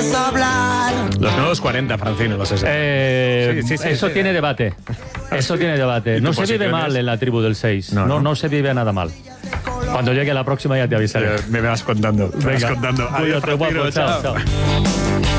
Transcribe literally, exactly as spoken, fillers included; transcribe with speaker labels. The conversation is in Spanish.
Speaker 1: quieres hablar.
Speaker 2: Los nuevos cuarenta, Francino, los sesenta.
Speaker 3: Eh,
Speaker 2: Sí, sí, sí,
Speaker 3: eso
Speaker 2: sí.
Speaker 3: tiene debate. Eso tiene debate.
Speaker 2: ¿Y
Speaker 3: No
Speaker 2: tu
Speaker 3: se vive
Speaker 2: posición
Speaker 3: mal
Speaker 2: es?
Speaker 3: en la tribu del seis.
Speaker 2: No,
Speaker 3: No,
Speaker 2: no.
Speaker 3: no, se vive nada mal. Cuando llegue la próxima ya te avisaré.
Speaker 2: Me vas contando. Me vas
Speaker 3: Venga,
Speaker 2: contando. Adiós,
Speaker 3: cuídate, guapo.
Speaker 2: Francino,
Speaker 3: Chao, chao.